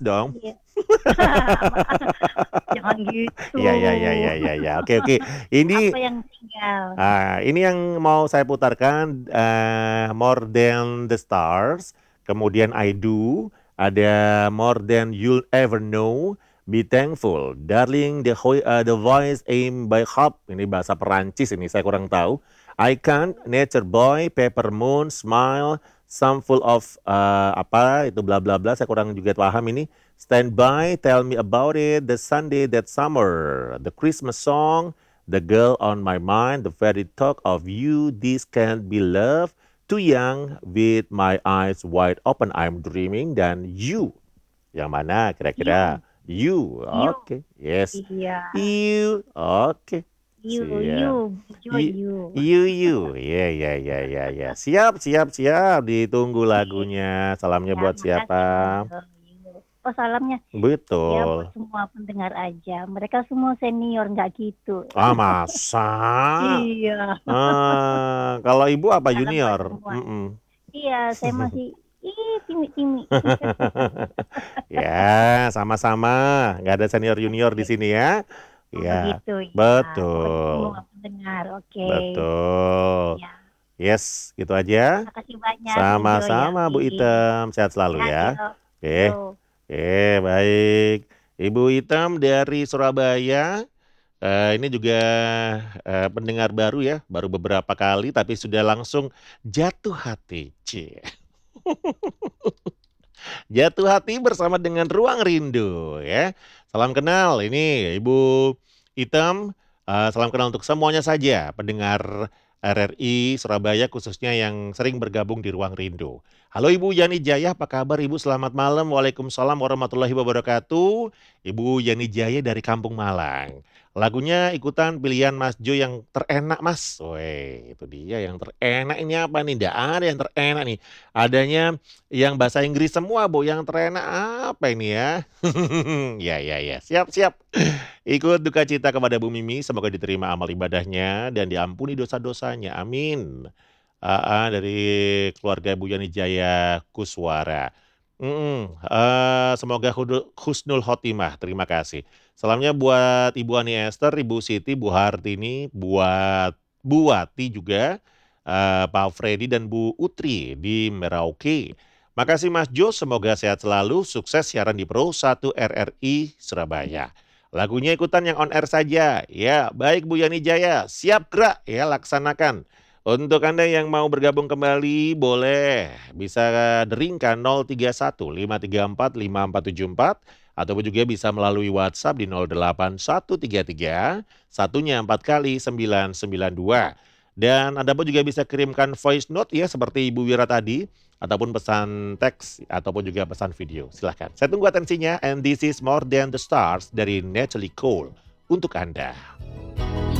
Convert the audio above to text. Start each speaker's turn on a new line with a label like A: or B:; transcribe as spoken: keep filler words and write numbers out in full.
A: dong.
B: Iya. Jangan gitu.
A: Iya iya iya iya iya iya, oke oke. Ini
B: Apa yang tinggal?
A: ah, ini yang mau saya putarkan, eee, More Than The Stars, kemudian I Do, ada More Than You'll Ever Know, Be Thankful, Darling, The Hoi eee, The Voice Aimed by Hope, ini bahasa Perancis ini, saya kurang tahu. I Can't, Nature Boy, Peppermoon, Smile, Some Full of, eee, apa itu bla bla bla, saya kurang juga paham ini. Stand By, Tell Me About It, The Sunday That Summer, The Christmas Song, The Girl on My Mind, The Very Talk of You, This Can't Be Love, Too Young, With My Eyes Wide Open, I'm Dreaming, dan You. Yang mana kira-kira?
B: You.
A: You,
B: You.
A: oke, yes.
B: Iya.
A: You, oke,
B: You
A: siap.
B: you, you
A: Y
B: you.
A: You You, ya ya ya ya ya. Siap siap siap, ditunggu
B: Oke.
A: lagunya. Salamnya
B: Ya,
A: buat
B: makasih
A: siapa?
B: Bro, you. Oh, salamnya, ya buat
A: Betul.
B: semua pendengar aja, mereka semua senior, nggak gitu.
A: Ah, masa?
B: Iya.
A: Eee, kalau Ibu apa
B: Salam buat
A: junior?
B: semua.
A: Mhm.
B: Iya, saya masih, ih, timi-timi.
A: Ya, sama-sama, nggak ada senior junior di
B: Oke.
A: sini ya.
B: Oh
A: Iya,
B: begitu ya, buat semua
A: betul.
B: pendengar, oke.
A: Betul.
B: Iya.
A: Yes, gitu aja.
B: Makasih banyak, enjoy ya,
A: Sama-sama Bu
B: Wi.
A: Item, sehat selalu
B: Sehat
A: ya.
B: yo.
A: Oke.
B: Yo.
A: Oke, baik. Ibu Item dari Surabaya, eee, ini juga, eee, pendengar baru ya, baru beberapa kali tapi sudah langsung jatuh hati, cie. Jatuh hati bersama dengan Ruang Rindu ya. Salam kenal, ini Ibu Item, eee, salam kenal untuk semuanya saja pendengar R R I Surabaya khususnya yang sering bergabung di Ruang Rindu. Halo Ibu Yani Jaya, apa kabar Ibu? Selamat malam, waalaikumsalam warahmatullahi wabarakatuh. Ibu Yani Jaya dari Kampung Malang. Lagunya ikutan pilihan Mas Jo yang terenak Mas. Weh, itu dia yang terenak ini apa nih? Nggak ada yang terenak nih. Adanya yang bahasa Inggris semua Bu, yang terenak apa ini ya? Ya ya ya, siap siap. Ikut duka cita kepada Bu Mimi, semoga diterima amal ibadahnya dan diampuni dosa-dosanya, amin. Heeh, dari keluarga Bu Yani Jaya Kuswara. Mhm, eee, semoga hudu husnul khotimah, terima kasih. Salamnya buat Ibu Ani Ester, Ibu Siti, Bu Hartini, buat Bu Wati juga, eee, Pak Freddy dan Bu Utri di Merauke. Makasih Mas Jo, semoga sehat selalu, sukses siaran di Pro satu R R I Surabaya. Lagunya ikutan yang on air saja. Ya, baik Bu Yani Jaya, siap gerak ya, laksanakan. Untuk Anda yang mau bergabung kembali boleh bisa deringkan nol tiga satu lima tiga empat lima empat tujuh empat ataupun juga bisa melalui WhatsApp di nol delapan satu tiga tiga, satunya empat kali sembilan sembilan dua. Dan Anda pun juga bisa kirimkan voice note ya seperti Ibu Wira tadi ataupun pesan teks ataupun juga pesan video. Silahkan. Saya tunggu atensinya and this is More Than The Stars dari Natalie Cole untuk Anda.